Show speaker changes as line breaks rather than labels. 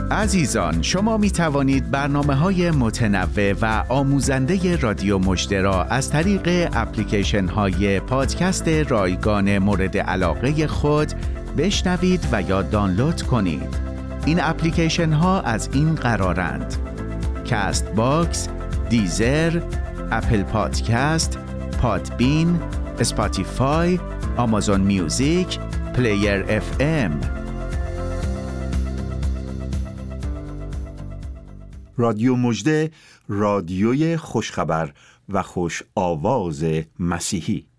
عزیزان، شما می توانید برنامه‌های متنوع و آموزنده رادیو مژده را از طریق اپلیکیشن‌های پادکست رایگان مورد علاقه خود بشنوید و یا دانلود کنید. این اپلیکیشن‌ها از این قرارند: کست باکس، دیزر، اپل پادکست، پادبین، اسپاتیفای، آمازون میوزیک، پلیر اف ام.
رادیو مژده، رادیوی خوشخبر و خوش آواز مسیحی.